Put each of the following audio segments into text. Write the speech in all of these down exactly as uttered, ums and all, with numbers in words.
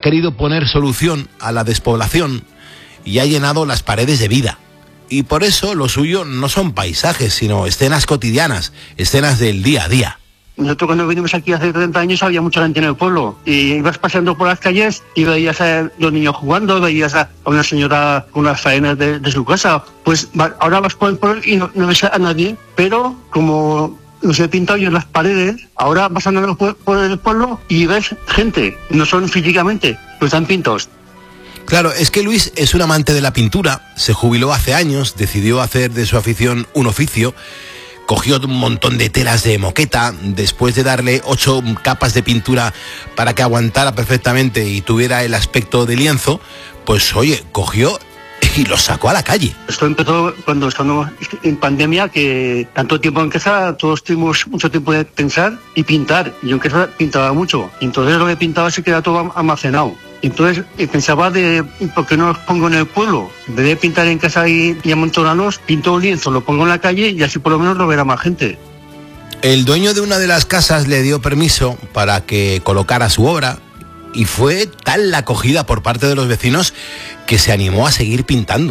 querido poner solución a la despoblación y ha llenado las paredes de vida. Y por eso lo suyo no son paisajes, sino escenas cotidianas, escenas del día a día. Nosotros cuando vinimos aquí hace treinta años había mucha gente en el pueblo y ibas paseando por las calles y veías a los niños jugando, veías a una señora con las faenas de, de su casa. Pues ahora vas por el pueblo y no, no ves a nadie, pero como los he pintado yo en las paredes, ahora vas andando por, por el pueblo y ves gente, no son físicamente, pues están pintados. Claro, es que Luis es un amante de la pintura, se jubiló hace años, decidió hacer de su afición un oficio. Cogió un montón de telas de moqueta, después de darle ocho capas de pintura para que aguantara perfectamente y tuviera el aspecto de lienzo, pues oye, cogió y lo sacó a la calle. Esto empezó cuando estábamos en pandemia, que tanto tiempo en casa, todos tuvimos mucho tiempo de pensar y pintar. Y yo en casa pintaba mucho, entonces lo que pintaba se quedaba todo almacenado. Entonces pensaba de, ¿por qué no los pongo en el pueblo? En vez de pintar en casa y, y amontonarlos, pinto un lienzo, lo pongo en la calle y así por lo menos lo verá más gente. El dueño de una de las casas le dio permiso para que colocara su obra y fue tal la acogida por parte de los vecinos que se animó a seguir pintando.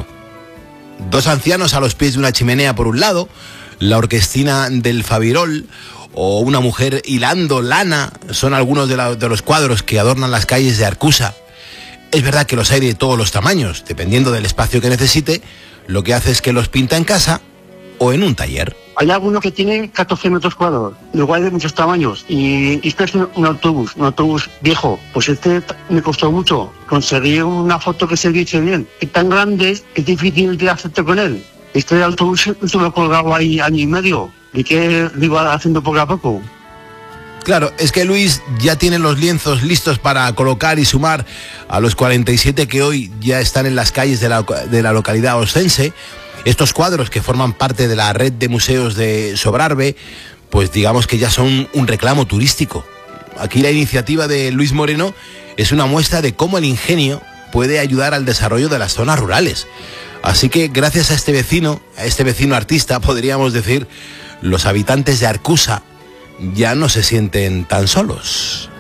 Dos ancianos a los pies de una chimenea por un lado, la orquestina del Fabirol o una mujer hilando lana son algunos de, la, de los cuadros que adornan las calles de Arcusa. Es verdad que los hay de todos los tamaños, dependiendo del espacio que necesite, lo que hace es que los pinta en casa o en un taller. Hay algunos que tienen catorce metros cuadrados, luego hay de muchos tamaños, y este es un autobús, un autobús viejo. Pues este me costó mucho conseguir una foto que se viese bien. Es tan grande que es difícil de hacerte con él. Este autobús estuvo colgado ahí año y medio, y que lo iba haciendo poco a poco. Claro, es que Luis ya tiene los lienzos listos para colocar y sumar a los cuarenta y siete que hoy ya están en las calles de la, de la localidad ostense. Estos cuadros que forman parte de la red de museos de Sobrarbe, pues digamos que ya son un reclamo turístico. Aquí la iniciativa de Luis Moreno es una muestra de cómo el ingenio puede ayudar al desarrollo de las zonas rurales. Así que gracias a este vecino, a este vecino artista, podríamos decir, los habitantes de Arcusa ya no se sienten tan solos.